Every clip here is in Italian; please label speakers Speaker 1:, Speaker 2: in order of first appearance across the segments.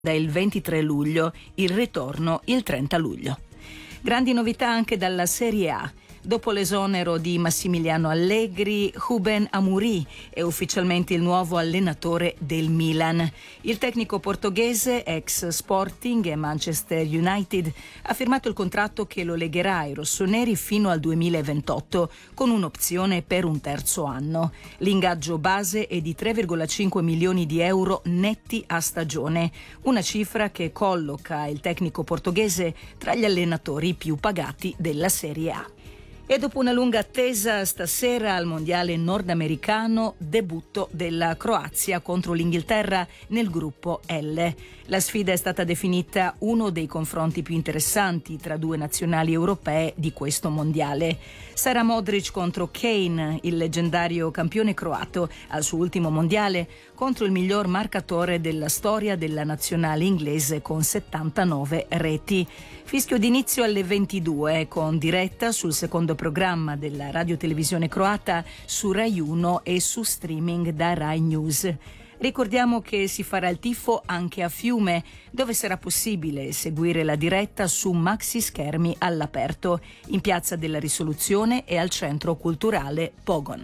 Speaker 1: il 23 luglio, il ritorno il 30 luglio. Grandi novità anche dalla Serie A. Dopo l'esonero di Massimiliano Allegri, Ruben Amorim è ufficialmente il nuovo allenatore del Milan. Il tecnico portoghese, ex Sporting e Manchester United, ha firmato il contratto che lo legherà ai rossoneri fino al 2028, con un'opzione per un terzo anno. L'ingaggio base è di 3,5 milioni di euro netti a stagione, una cifra che colloca il tecnico portoghese tra gli allenatori più pagati della Serie A. E dopo una lunga attesa, stasera al mondiale nordamericano, debutto della Croazia contro l'Inghilterra nel gruppo L. La sfida è stata definita uno dei confronti più interessanti tra due nazionali europee di questo mondiale. Sarà Modric contro Kane, il leggendario campione croato al suo ultimo mondiale, contro il miglior marcatore della storia della nazionale inglese con 79 reti. Fischio d'inizio alle 22 con diretta sul secondo programma della radiotelevisione croata su Rai 1 e su streaming da Rai News. Ricordiamo che si farà il tifo anche a Fiume, dove sarà possibile seguire la diretta su maxi schermi all'aperto, in Piazza della Risoluzione e al Centro Culturale Pogon.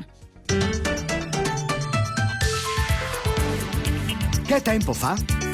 Speaker 2: Che tempo fa?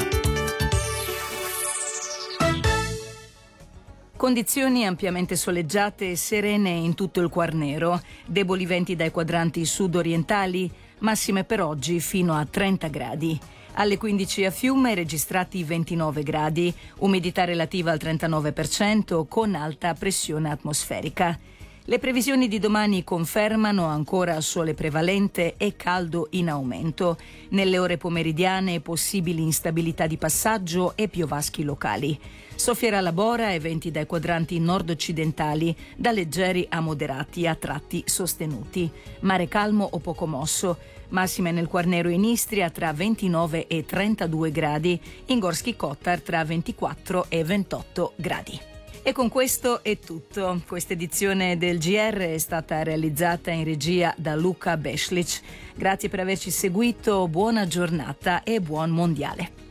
Speaker 1: Condizioni ampiamente soleggiate e serene in tutto il Quarnero, deboli venti dai quadranti sud-orientali, massime per oggi fino a 30 gradi. Alle 15 a Fiume registrati 29 gradi, umidità relativa al 39% con alta pressione atmosferica. Le previsioni di domani confermano ancora sole prevalente e caldo in aumento. Nelle ore pomeridiane possibili instabilità di passaggio e piovaschi locali. Soffierà la bora e venti dai quadranti nord-occidentali, da leggeri a moderati a tratti sostenuti. Mare calmo o poco mosso. Massime nel Quarnero in Istria tra 29 e 32 gradi, in Gorski Kotar tra 24 e 28 gradi. E con questo è tutto. Questa edizione del GR è stata realizzata in regia da Luca Beslic. Grazie per averci seguito, buona giornata e buon mondiale.